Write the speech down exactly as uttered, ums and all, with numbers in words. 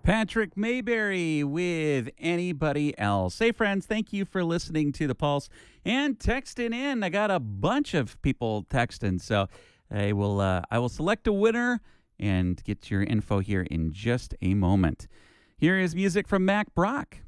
Patrick Mayberry with Anybody Else. Hey, friends, thank you for listening to The Pulse and texting in. I got a bunch of people texting, so I will, uh, I will select a winner and get your info here in just a moment. Here is music from Mac Brock.